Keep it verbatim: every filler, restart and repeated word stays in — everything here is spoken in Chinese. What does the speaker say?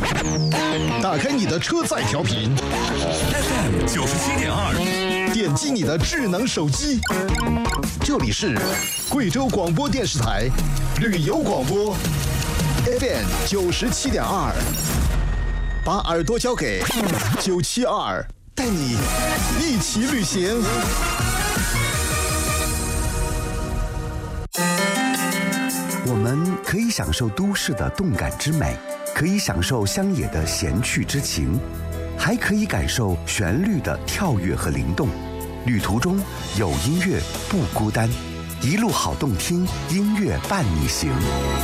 打开你的车载调频 F M 九十七点二， 点击你的智能手机，这里是贵州广播电视台旅游广播 F M 九十七点二，把耳朵交给九七二，带你一起旅行。 我们可以享受都市的动感之美，可以享受乡野的闲趣之情，还可以感受旋律的跳跃和灵动。旅途中有音乐不孤单，一路好动听，音乐伴你行。